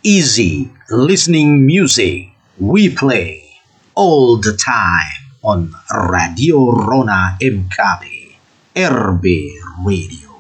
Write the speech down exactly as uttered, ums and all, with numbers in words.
easy listening music we play all the time on Radio Rona M K B R B Radio.